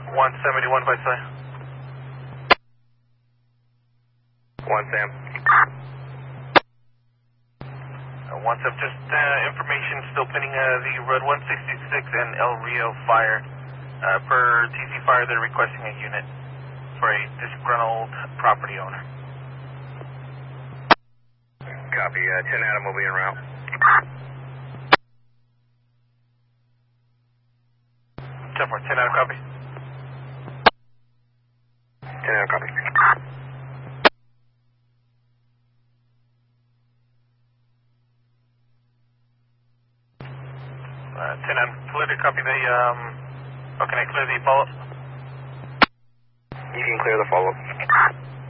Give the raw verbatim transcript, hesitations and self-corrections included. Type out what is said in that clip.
one seventy-one by Sai. One Sam. Uh, one Sam, just uh, information still pending uh, the Road one sixty-six and El Rio fire. Uh, per T C Fire, they're requesting a unit for a disgruntled property owner. Copy, uh, ten Adam will be en route. ten four, ten Adam, copy. ten Adam, copy. Uh, ten Adam, clear to copy the, um, oh, can I clear the follow-up? You can clear the follow-up.